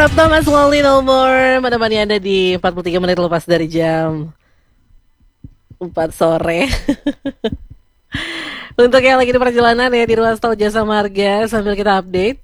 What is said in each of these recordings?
Thomas Wally No More menemani Anda di 43 menit lepas dari jam 4 sore. Untuk yang lagi di perjalanan ya di ruas tol Jasa Marga sambil kita update.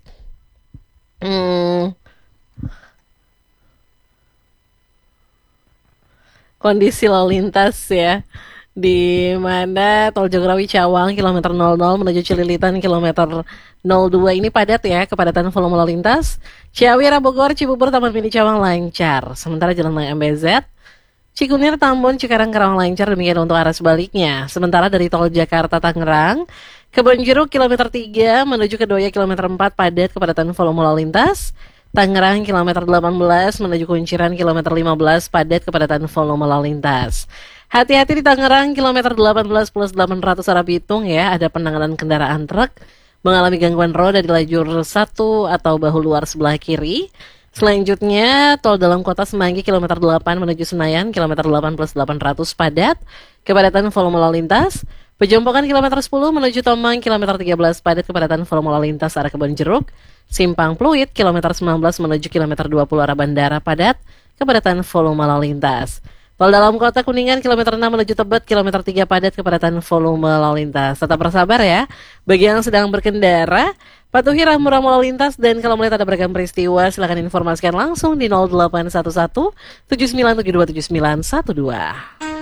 Kondisi lalu lintas ya. Di mana tol Jagorawi Cawang kilometer 00 menuju Cililitan kilometer 02 ini padat ya, kepadatan volume lalu lintas. Ciawi, Bogor, Cibubur, Taman Mini Cawang lancar. Sementara Jalan Layang MBZ, Cikunir, Tambun, Cikarang, Karawang lancar, demikian untuk arah sebaliknya. Sementara dari tol Jakarta Tangerang, Kebonjeruk kilometer 3 menuju Kedoya kilometer 4 padat kepadatan volume lalu lintas. Tangerang kilometer 18 menuju Kunciran kilometer 15 padat kepadatan volume lalu lintas. Hati-hati di Tangerang kilometer 18 plus 800 arah Bitung ya, ada penanganan kendaraan truk mengalami gangguan roda di lajur 1 atau bahu luar sebelah kiri. Selanjutnya tol dalam kota Semanggi kilometer 8 menuju Senayan kilometer 8 plus 800 padat kepadatan volume lalu lintas. Pejompongan kilometer 10 menuju Tomang kilometer 13 padat kepadatan volume lalu lintas arah Kebonjeruk. Simpang Pluit kilometer 19 menuju kilometer 20 arah Bandara padat kepadatan volume lalu lintas. Tol dalam kota Kuningan kilometer 6 menuju Tebet kilometer 3 padat kepadatan volume lalu lintas. Tetap bersabar ya bagi yang sedang berkendara. Patuhi rambu-rambu lalu lintas dan kalau melihat ada beragam peristiwa silakan informasikan langsung di 0811 7972 7912.